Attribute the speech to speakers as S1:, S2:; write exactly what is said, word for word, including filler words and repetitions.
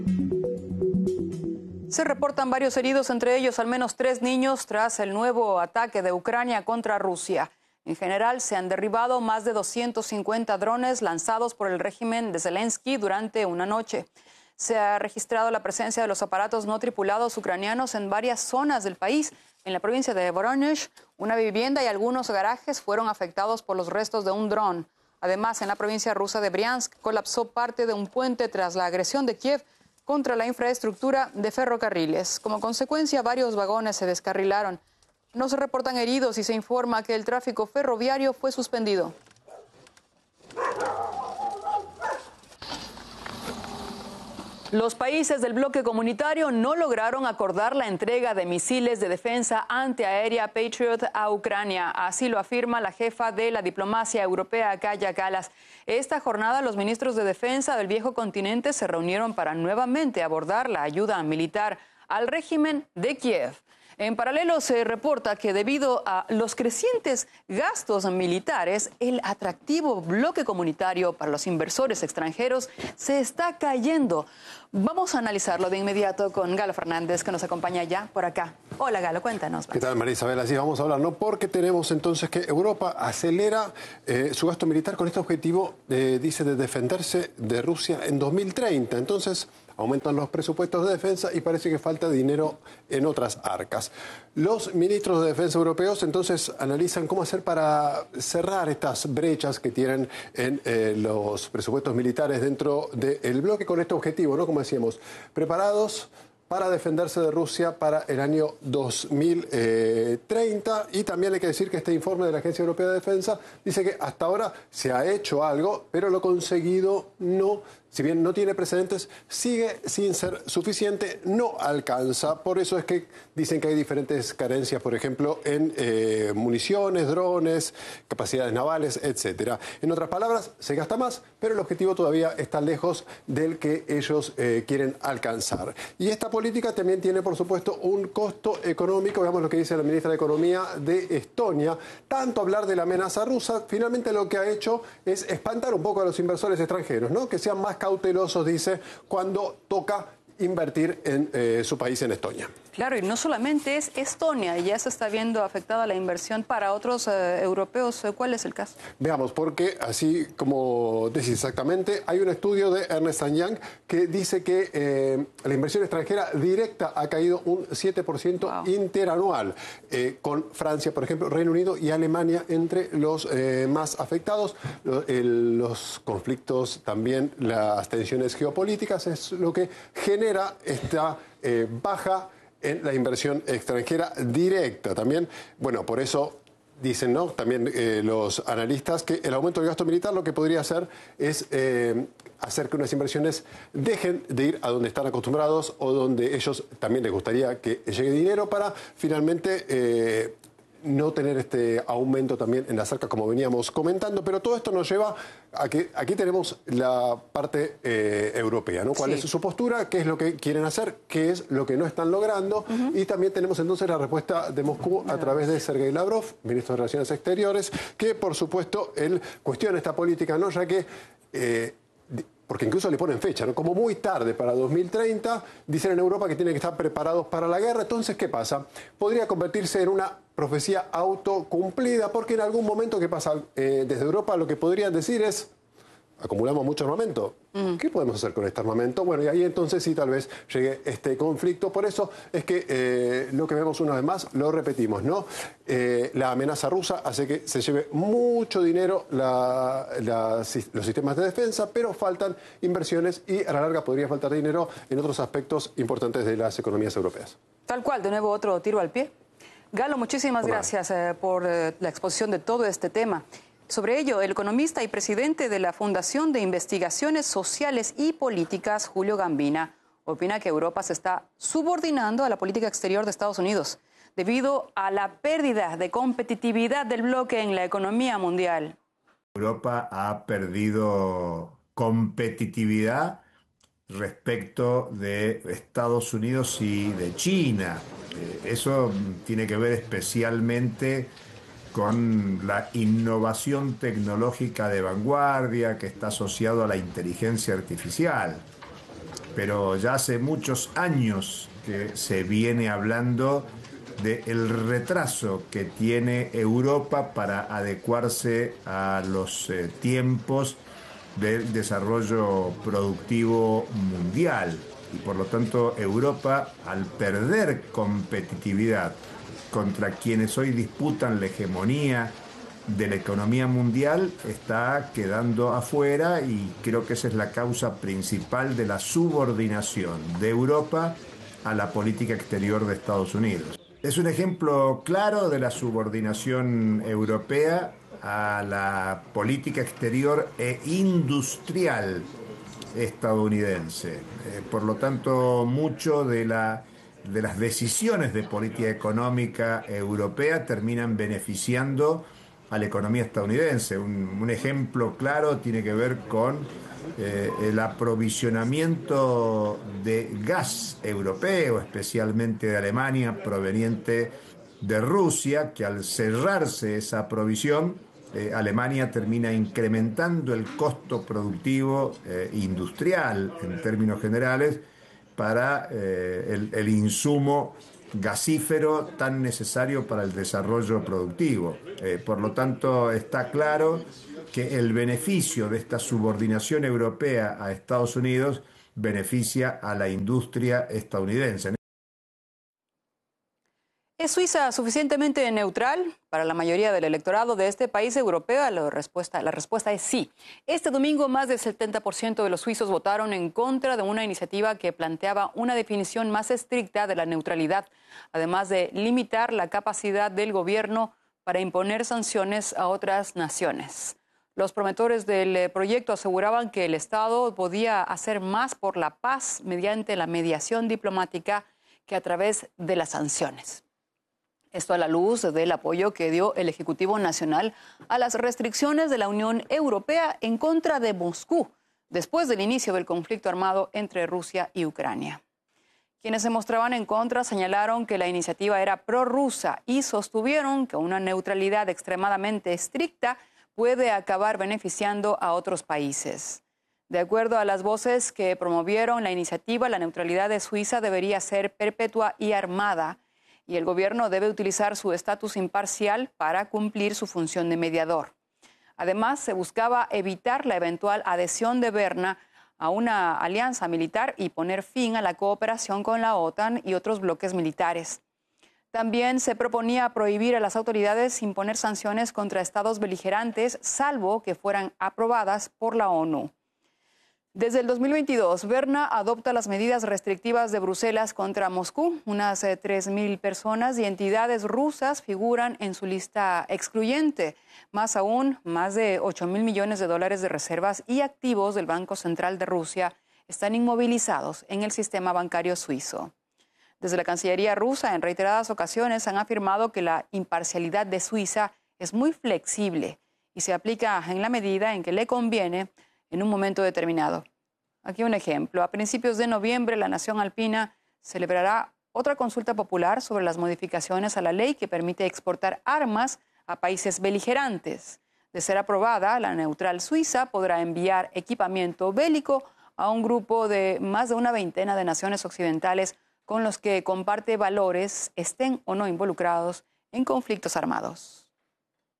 S1: Se reportan varios heridos, entre ellos al menos tres niños, tras el nuevo ataque de Ucrania contra Rusia. En general, se han derribado más de doscientos cincuenta drones lanzados por el régimen de Zelensky durante una noche. Se ha registrado la presencia de los aparatos no tripulados ucranianos en varias zonas del país. En la provincia de Voronezh, una vivienda y algunos garajes fueron afectados por los restos de un dron. Además, en la provincia rusa de Briansk, colapsó parte de un puente tras la agresión de Kiev contra la infraestructura de ferrocarriles. Como consecuencia, varios vagones se descarrilaron. No se reportan heridos y se informa que el tráfico ferroviario fue suspendido. Los países del bloque comunitario no lograron acordar la entrega de misiles de defensa antiaérea Patriot a Ucrania. Así lo afirma la jefa de la diplomacia europea, Kaja Kallas. Esta jornada, los ministros de defensa del viejo continente se reunieron para nuevamente abordar la ayuda militar al régimen de Kiev. En paralelo, se reporta que debido a los crecientes gastos militares, el atractivo bloque comunitario para los inversores extranjeros se está cayendo. Vamos a analizarlo de inmediato con Galo Fernández, que nos acompaña ya por acá. Hola, Galo, cuéntanos.
S2: ¿Qué tal, María Isabel? Así vamos a hablar, ¿no? Porque tenemos entonces que Europa acelera eh, su gasto militar con este objetivo, eh, dice, de defenderse de Rusia en dos mil treinta. Entonces, aumentan los presupuestos de defensa y parece que falta dinero en otras arcas. Los ministros de defensa europeos entonces analizan cómo hacer para cerrar estas brechas que tienen en eh, los presupuestos militares dentro del bloque con este objetivo, ¿no? Como decíamos, preparados para defenderse de Rusia para el año dos mil treinta. Y también hay que decir que este informe de la Agencia Europea de Defensa dice que hasta ahora se ha hecho algo, pero lo conseguido no, si bien no tiene precedentes, sigue sin ser suficiente, no alcanza. Por eso es que dicen que hay diferentes carencias, por ejemplo, en eh, municiones, drones, capacidades navales, etcétera. En otras palabras, se gasta más, pero el objetivo todavía está lejos del que ellos eh, quieren alcanzar. Y esta política también tiene, por supuesto, un costo económico. Veamos lo que dice la ministra de Economía de Estonia. Tanto hablar de la amenaza rusa, finalmente lo que ha hecho es espantar un poco a los inversores extranjeros, ¿no? Que sean más cautelosos, dice, cuando toca invertir en eh, su país, en Estonia.
S1: Claro, y no solamente es Estonia, ya se está viendo afectada la inversión para otros eh, europeos. ¿Cuál es el caso?
S2: Veamos, porque así como decís exactamente, hay un estudio de Ernst and Young que dice que eh, la inversión extranjera directa ha caído un siete por ciento wow. interanual, eh, con Francia, por ejemplo, Reino Unido y Alemania entre los eh, más afectados. Los, el, los conflictos, también las tensiones geopolíticas, es lo que genera esta eh, baja en la inversión extranjera directa. También, bueno, por eso dicen, ¿no? También eh, los analistas que el aumento del gasto militar lo que podría hacer es eh, hacer que unas inversiones dejen de ir a donde están acostumbrados o donde ellos también les gustaría que llegue dinero para finalmente eh, no tener este aumento también en las arcas, como veníamos comentando. Pero todo esto nos lleva a que aquí tenemos la parte eh, europea, ¿no? ¿Cuál sí. es su postura? ¿Qué es lo que quieren hacer? ¿Qué es lo que no están logrando? Uh-huh. Y también tenemos entonces la respuesta de Moscú a través de Sergei Lavrov, ministro de Relaciones Exteriores, que por supuesto él cuestiona esta política, ¿no? Ya que Eh, porque incluso le ponen fecha, ¿no? Como muy tarde para dos mil treinta, dicen en Europa que tienen que estar preparados para la guerra. Entonces, ¿qué pasa? Podría convertirse en una profecía autocumplida, porque en algún momento, ¿qué pasa? Eh, desde Europa lo que podrían decir es: acumulamos mucho armamento. Mm. ¿Qué podemos hacer con este armamento? Bueno, y ahí entonces sí tal vez llegue este conflicto. Por eso es que eh, lo que vemos una vez más, lo repetimos, ¿no? Eh, la amenaza rusa hace que se lleve mucho dinero la, la, los sistemas de defensa, pero faltan inversiones y a la larga podría faltar dinero en otros aspectos importantes de las economías europeas.
S1: Tal cual, de nuevo otro tiro al pie. Galo, muchísimas Hola. gracias eh, por eh, la exposición de todo este tema. Sobre ello, el economista y presidente de la Fundación de Investigaciones Sociales y Políticas, Julio Gambina, opina que Europa se está subordinando a la política exterior de Estados Unidos debido a la pérdida de competitividad del bloque en la economía mundial.
S3: Europa ha perdido competitividad respecto de Estados Unidos y de China. Eso tiene que ver especialmente con la innovación tecnológica de vanguardia que está asociado a la inteligencia artificial. pero ya hace muchos años que se viene hablando del retraso que tiene Europa para adecuarse a los eh, tiempos del desarrollo productivo mundial. Y por lo tanto Europa, al perder competitividad contra quienes hoy disputan la hegemonía de la economía mundial, está quedando afuera, y creo que esa es la causa principal de la subordinación de Europa a la política exterior de Estados Unidos. Es un ejemplo claro de la subordinación europea a la política exterior e industrial estadounidense. Eh, por lo tanto, mucho de la de las decisiones de política económica europea terminan beneficiando a la economía estadounidense. Un, un ejemplo claro tiene que ver con eh, el aprovisionamiento de gas europeo, especialmente de Alemania, proveniente de Rusia, que al cerrarse esa provisión, eh, Alemania termina incrementando el costo productivo eh, industrial en términos generales, para eh, el, el insumo gasífero tan necesario para el desarrollo productivo. Eh, por lo tanto, está claro que el beneficio de esta subordinación europea a Estados Unidos beneficia a la industria estadounidense.
S1: ¿Es Suiza suficientemente neutral? Para la mayoría del electorado de este país europeo, la respuesta, la respuesta es sí. Este domingo, más del setenta por ciento de los suizos votaron en contra de una iniciativa que planteaba una definición más estricta de la neutralidad, además de limitar la capacidad del gobierno para imponer sanciones a otras naciones. Los promotores del proyecto aseguraban que el Estado podía hacer más por la paz mediante la mediación diplomática que a través de las sanciones. Esto a la luz del apoyo que dio el Ejecutivo Nacional a las restricciones de la Unión Europea en contra de Moscú, después del inicio del conflicto armado entre Rusia y Ucrania. Quienes se mostraban en contra señalaron que la iniciativa era prorrusa y sostuvieron que una neutralidad extremadamente estricta puede acabar beneficiando a otros países. De acuerdo a las voces que promovieron la iniciativa, la neutralidad de Suiza debería ser perpetua y armada, y el gobierno debe utilizar su estatus imparcial para cumplir su función de mediador. Además, se buscaba evitar la eventual adhesión de Berna a una alianza militar y poner fin a la cooperación con la OTAN y otros bloques militares. También se proponía prohibir a las autoridades imponer sanciones contra estados beligerantes, salvo que fueran aprobadas por la ONU. Desde el dos mil veintidós, Berna adopta las medidas restrictivas de Bruselas contra Moscú. Unas eh, tres mil personas y entidades rusas figuran en su lista excluyente. Más aún, más de ocho mil millones de dólares de reservas y activos del Banco Central de Rusia están inmovilizados en el sistema bancario suizo. Desde la Cancillería rusa, en reiteradas ocasiones, han afirmado que la imparcialidad de Suiza es muy flexible y se aplica en la medida en que le conviene en un momento determinado. Aquí un ejemplo. A principios de noviembre, la Nación Alpina celebrará otra consulta popular sobre las modificaciones a la ley que permite exportar armas a países beligerantes. De ser aprobada, la neutral Suiza podrá enviar equipamiento bélico a un grupo de más de una veintena de naciones occidentales con los que comparte valores, estén o no involucrados en conflictos armados.